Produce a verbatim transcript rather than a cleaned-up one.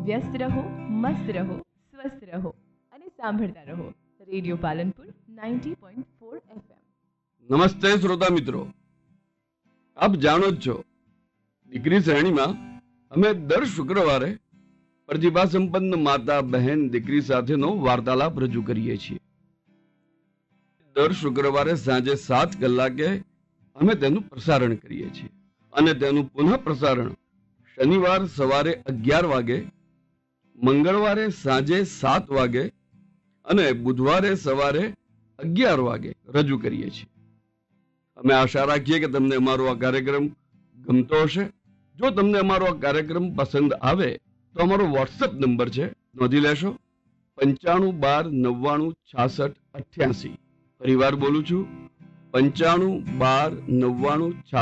વ્યસ્ત રહો, મસ્ત રહો, સ્વસ્થ રહો અને સાંભળતા રહો radio Palanpur ninety point four FM. નમસ્તે શ્રોતા મિત્રો, આપ જાણો જ છો દીકરી શ્રેણીમાં અમે દર શુક્રવારે પ્રતિભા સંપન્ન માતા બહેન દીકરી સાથેનો વાર્તાલાપ રજૂ કરીએ છીએ. દર શુક્રવારે સાંજે સાત કલાકે અમે તેનું પ્રસારણ કરીએ છીએ અને તેનું પુનઃ પ્રસારણ શનિવાર સવારે અગિયાર વાગે, મંગળવારે સાંજે સાત વાગે અને બુધવારે સવારે અગિયાર વાગે રજૂ કરીએ છીએ. અમે આશા રાખીએ કે તમને અમારો આ કાર્યક્રમ ગમતો હશે. જો તમને અમારો આ કાર્યક્રમ પસંદ આવે તો અમારો વોટ્સએપ નંબર છે, નોંધી લેશો, પંચાણું બાર નવ્વાણું છાસઠ અઠ્યાસી. ફરીવાર બોલું છું, પંચાણું બાર નવ્વાણું